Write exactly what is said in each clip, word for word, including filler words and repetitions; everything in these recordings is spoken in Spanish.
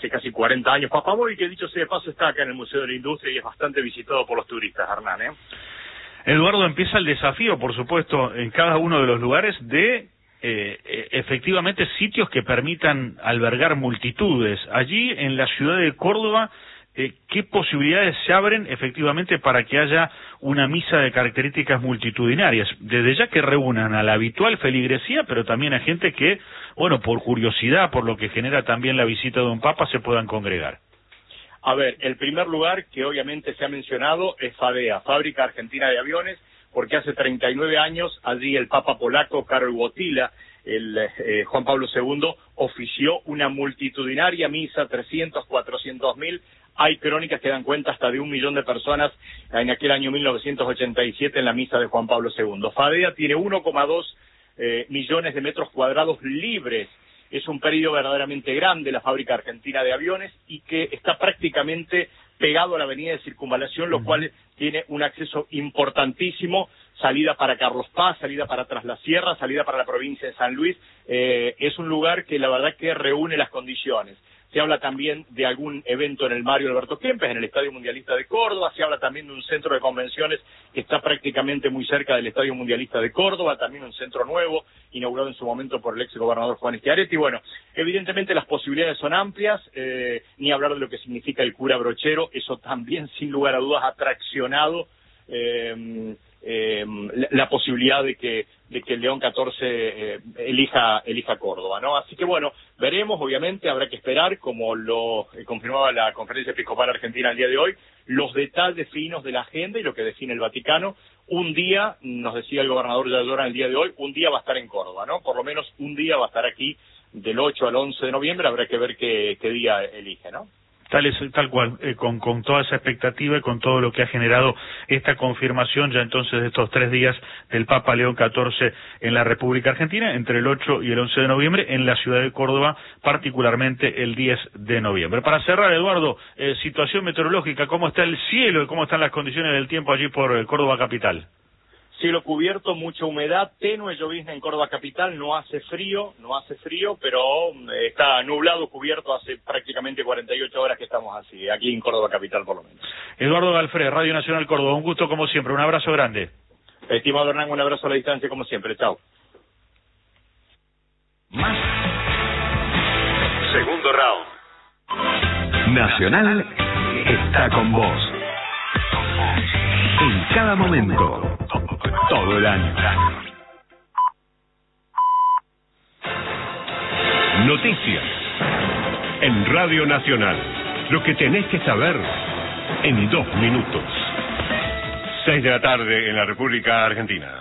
hace casi cuarenta años, Papamóvil, que dicho sea de paso está acá en el Museo de la Industria y es bastante visitado por los turistas, Hernán, ¿eh? Eduardo, empieza el desafío, por supuesto, en cada uno de los lugares de eh, efectivamente sitios que permitan albergar multitudes. Allí, en la ciudad de Córdoba, eh, ¿qué posibilidades se abren efectivamente para que haya una misa de características multitudinarias? Desde ya que reúnan a la habitual feligresía, pero también a gente que, bueno, por curiosidad, por lo que genera también la visita de un papa, se puedan congregar. A ver, el primer lugar que obviamente se ha mencionado es FADEA, Fábrica Argentina de Aviones, porque hace treinta y nueve años allí el Papa polaco Karol Wojtyła, el eh, Juan Pablo segundo, ofició una multitudinaria misa, trescientos, cuatrocientos mil. Hay crónicas que dan cuenta hasta de un millón de personas en aquel año mil novecientos ochenta y siete en la misa de Juan Pablo segundo. FADEA tiene uno coma dos eh, millones de metros cuadrados libres. Es un predio verdaderamente grande, la Fábrica Argentina de Aviones, y que está prácticamente pegado a la avenida de Circunvalación, lo cual tiene un acceso importantísimo, salida para Carlos Paz, salida para Tras la Sierra, salida para la provincia de San Luis. Eh, es un lugar que la verdad que reúne las condiciones. Se habla también de algún evento en el Mario Alberto Kempes, en el Estadio Mundialista de Córdoba. Se habla también de un centro de convenciones que está prácticamente muy cerca del Estadio Mundialista de Córdoba, también un centro nuevo, inaugurado en su momento por el ex gobernador Juan Schiaretti. Bueno, evidentemente las posibilidades son amplias, eh, ni hablar de lo que significa el cura brochero, eso también sin lugar a dudas ha traccionado eh, eh, la, la posibilidad de que de que el León catorce eh, elija elija Córdoba, ¿no? Así que bueno, veremos, obviamente, habrá que esperar, como lo eh, confirmaba la Conferencia Episcopal Argentina el día de hoy, los detalles finos de la agenda y lo que define el Vaticano. Un día, nos decía el gobernador de Llora el día de hoy, un día va a estar en Córdoba, ¿no? Por lo menos un día va a estar aquí, del ocho al once de noviembre, habrá que ver qué, qué día elige, ¿no? Tal, es, tal cual, eh, con, con toda esa expectativa y con todo lo que ha generado esta confirmación ya entonces de estos tres días del Papa León catorce en la República Argentina, entre el ocho y el once de noviembre, en la ciudad de Córdoba, particularmente el diez de noviembre. Para cerrar, Eduardo, eh, situación meteorológica, ¿cómo está el cielo y cómo están las condiciones del tiempo allí por eh, Córdoba capital? Cielo cubierto, mucha humedad, tenue llovizna en Córdoba capital, no hace frío, no hace frío, pero eh, está nublado, cubierto, hace prácticamente cuarenta y ocho horas que estamos así, aquí en Córdoba capital por lo menos. Eduardo Galfré, Radio Nacional Córdoba, un gusto como siempre, un abrazo grande. Estimado Hernán, un abrazo a la distancia como siempre, chao. Más. Segundo round. Nacional está con vos. En cada momento. Todo el año. Noticias en Radio Nacional. Lo que tenés que saber en dos minutos. Seis de la tarde en la República Argentina.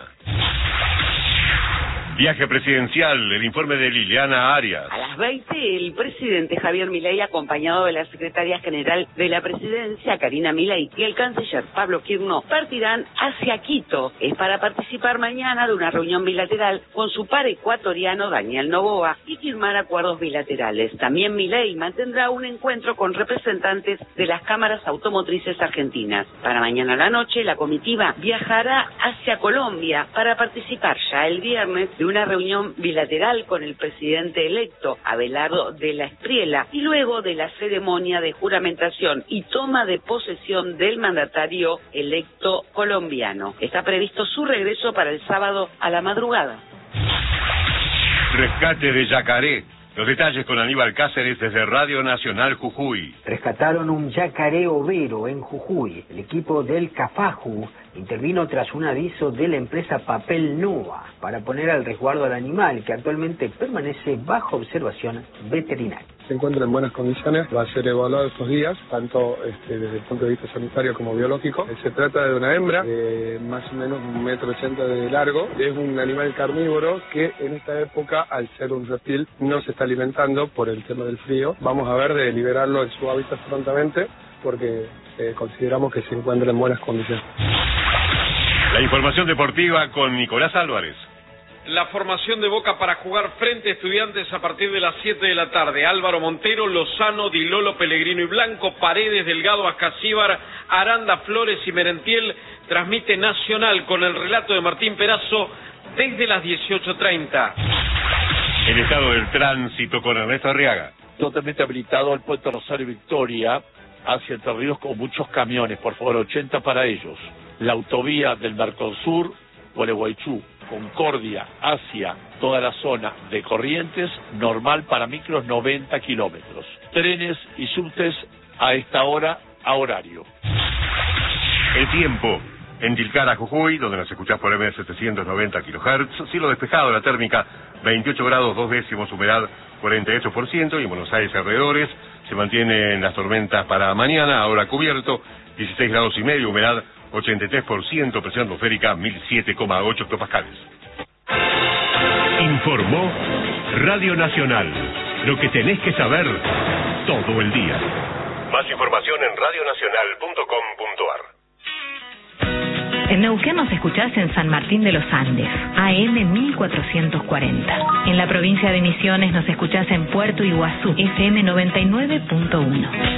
Viaje presidencial, el informe de Liliana Arias. A las veinte, el presidente Javier Milei, acompañado de la secretaria general de la presidencia, Karina Milei, y el canciller Pablo Quirno, partirán hacia Quito. Es para participar mañana de una reunión bilateral con su par ecuatoriano, Daniel Noboa, y firmar acuerdos bilaterales. También Milei mantendrá un encuentro con representantes de las cámaras automotrices argentinas. Para mañana a la noche, la comitiva viajará hacia Colombia para participar ya el viernes de una reunión bilateral con el presidente electo, Abelardo de la Espriella, y luego de la ceremonia de juramentación y toma de posesión del mandatario electo colombiano. Está previsto su regreso para el sábado a la madrugada. Rescate de yacaré. Los detalles con Aníbal Cáceres desde Radio Nacional Jujuy. Rescataron un yacaré overo en Jujuy. El equipo del Cafaju intervino tras un aviso de la empresa Papel Nova para poner al resguardo al animal, que actualmente permanece bajo observación veterinaria. Se encuentra en buenas condiciones, va a ser evaluado estos días, tanto este, desde el punto de vista sanitario como biológico. Se trata de una hembra de más o menos un metro ochenta de largo. Es un animal carnívoro que en esta época, al ser un reptil, no se está alimentando por el tema del frío. Vamos a ver de liberarlo en su hábitat prontamente, porque eh, consideramos que se encuentra en buenas condiciones. La información deportiva con Nicolás Álvarez. La formación de Boca para jugar frente a Estudiantes a partir de las siete de la tarde. Álvaro Montero, Lozano, Di Lolo, Pellegrino y Blanco, Paredes, Delgado, Ascasíbar, Aranda, Flores y Merentiel. Transmite Nacional con el relato de Martín Perazo desde las dieciocho treinta. El estado del tránsito con Ernesto Arriaga. totalmente habilitado el puente Rosario Victoria hacia Entre Ríos con muchos camiones, por favor, ochenta para ellos. La autovía del Mercosur, Gualeguaychú, Concordia, hacia toda la zona de Corrientes, normal para micros, noventa kilómetros. Trenes y subtes a esta hora, a horario. El tiempo. En Tilcara, Jujuy, donde nos escuchás por M setecientos noventa kilohertz, cielo despejado, la térmica veintiocho grados, dos décimos, humedad cuarenta y ocho por ciento, y en Buenos Aires alrededores se mantienen las tormentas para mañana, ahora cubierto, dieciséis grados y medio, humedad ochenta y tres por ciento, presión atmosférica mil siete coma ocho hectopascales. Informó Radio Nacional, lo que tenés que saber todo el día. Más información en radionacional punto com punto ar. En Neuquén nos escuchás en San Martín de los Andes, A M mil cuatrocientos cuarenta. En la provincia de Misiones nos escuchás en Puerto Iguazú, F M noventa y nueve punto uno.